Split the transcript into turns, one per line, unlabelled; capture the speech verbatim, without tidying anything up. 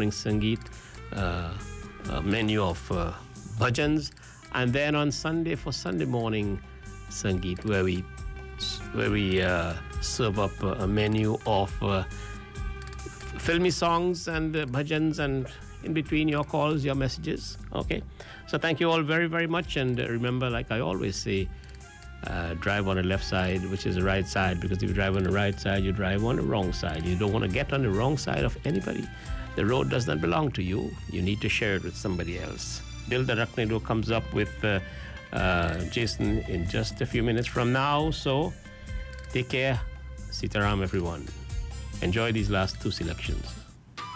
morning Sangeet, uh, a menu of uh, bhajans. And then on Sunday for Sunday morning Sangeet, where we where we uh, serve up a menu of uh, filmy songs and uh, bhajans, and in between your calls, your messages. Okay, so thank you all very, very much. And uh, remember, like I always say, uh, drive on the left side, which is the right side, because if you drive on the right side, you drive on the wrong side. You don't want to get on the wrong side of anybody. The road does not belong to you. You need to share it with somebody else. Dil Da Rakhne Do comes up with uh, uh, Jason in just a few minutes from now. So take care. Sitaram, everyone. Enjoy these last two selections.